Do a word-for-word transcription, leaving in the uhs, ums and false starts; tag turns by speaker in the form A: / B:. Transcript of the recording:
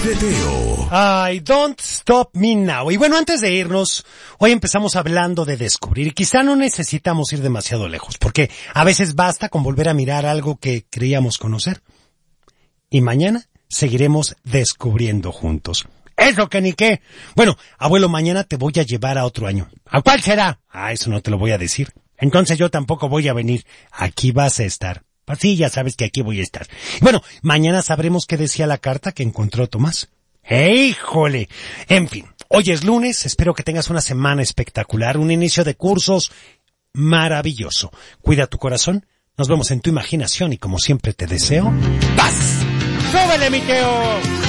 A: Teteo.
B: Ay, don't stop me now. Y bueno, antes de irnos, hoy empezamos hablando de descubrir. Y quizá no necesitamos ir demasiado lejos, porque a veces basta con volver a mirar algo que creíamos conocer. Y mañana seguiremos descubriendo juntos. Eso que ni qué. Bueno, abuelo, mañana te voy a llevar a otro año. ¿A cuál será? Ah, eso no te lo voy a decir. Entonces yo tampoco voy a venir. Aquí vas a estar. Pues sí, ya sabes que aquí voy a estar. Bueno, mañana sabremos qué decía la carta que encontró Tomás. ¡Híjole! En fin, hoy es lunes, espero que tengas una semana espectacular, un inicio de cursos maravilloso. Cuida tu corazón, nos vemos en tu imaginación y como siempre te deseo, ¡paz! ¡Súbele, mi Teo!